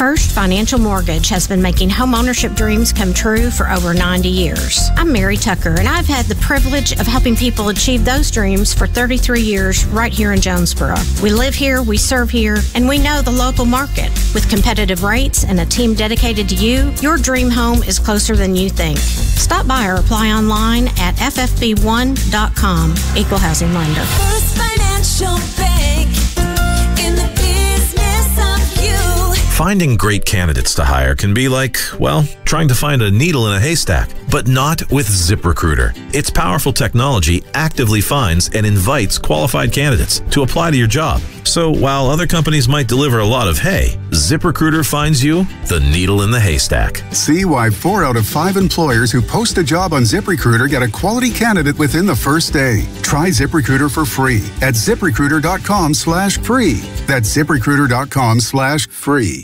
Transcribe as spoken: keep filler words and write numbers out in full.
First Financial Mortgage has been making homeownership dreams come true for over ninety years. I'm Mary Tucker, and I've had the privilege of helping people achieve those dreams for thirty-three years right here in Jonesboro. We live here, we serve here, and we know the local market. With competitive rates and a team dedicated to you, your dream home is closer than you think. Stop by or apply online at f f b one dot com. Equal Housing Lender. First Financial Bank, in the business of you. Finding great candidates to hire can be like, well, trying to find a needle in a haystack, but not with ZipRecruiter. Its powerful technology actively finds and invites qualified candidates to apply to your job. So while other companies might deliver a lot of hay, ZipRecruiter finds you the needle in the haystack. See why four out of five employers who post a job on ZipRecruiter get a quality candidate within the first day. Try ZipRecruiter for free at ZipRecruiter dot com slash free. That's ZipRecruiter dot com slash free.